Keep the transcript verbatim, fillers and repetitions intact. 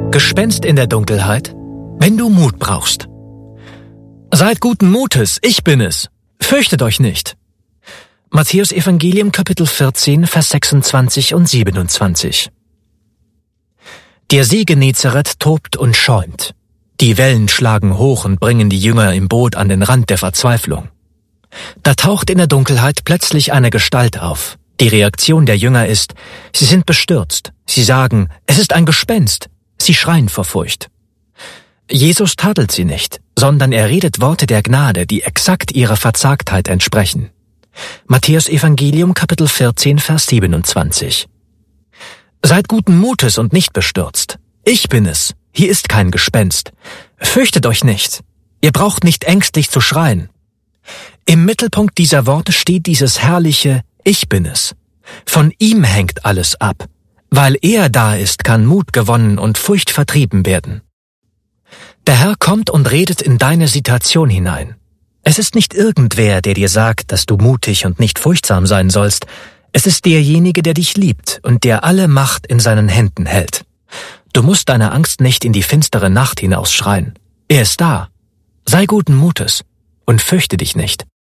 Gespenst in der Dunkelheit, wenn du Mut brauchst. Seid guten Mutes, ich bin es. Fürchtet euch nicht. Matthäus Evangelium Kapitel vierzehn, Vers sechsundzwanzig und siebenundzwanzig. Der See Genezareth tobt und schäumt. Die Wellen schlagen hoch und bringen die Jünger im Boot an den Rand der Verzweiflung. Da taucht in der Dunkelheit plötzlich eine Gestalt auf. Die Reaktion der Jünger ist, sie sind bestürzt. Sie sagen, es ist ein Gespenst. Sie schreien vor Furcht. Jesus tadelt sie nicht, sondern er redet Worte der Gnade, die exakt ihrer Verzagtheit entsprechen. Matthäus Evangelium Kapitel vierzehn, Vers siebenundzwanzig. Seid guten Mutes und nicht bestürzt. Ich bin es. Hier ist kein Gespenst. Fürchtet euch nicht. Ihr braucht nicht ängstlich zu schreien. Im Mittelpunkt dieser Worte steht dieses herrliche Ich bin es. Von ihm hängt alles ab. Weil er da ist, kann Mut gewonnen und Furcht vertrieben werden. Der Herr kommt und redet in deine Situation hinein. Es ist nicht irgendwer, der dir sagt, dass du mutig und nicht furchtsam sein sollst. Es ist derjenige, der dich liebt und der alle Macht in seinen Händen hält. Du musst deine Angst nicht in die finstere Nacht hinausschreien. Er ist da. Sei guten Mutes und fürchte dich nicht.